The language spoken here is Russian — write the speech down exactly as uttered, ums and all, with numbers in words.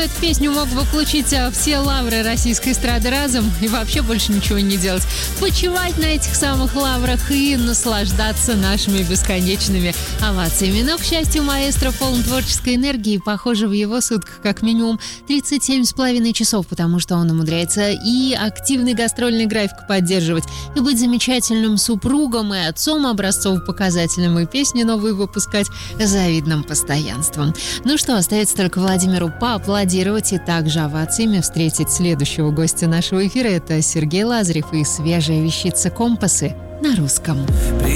эту песню мог бы получить а, все лавры российской эстрады разом и вообще больше ничего не делать. Почивать на этих самых лаврах и наслаждаться нашими бесконечными овациями. Но, к счастью, маэстро полон творческой энергии. Похоже, в его сутках как минимум тридцать семь с половиной часов, потому что он умудряется и активный гастрольный график поддерживать, и быть замечательным супругом, и отцом образцов показательным, и песни новые выпускать с завидным постоянством. Ну что, остается только Владимиру поаплодировать и также овациями встретить следующего гостя нашего эфира. Это Сергей Лазарев и свежая вещица «Компасы» на русском.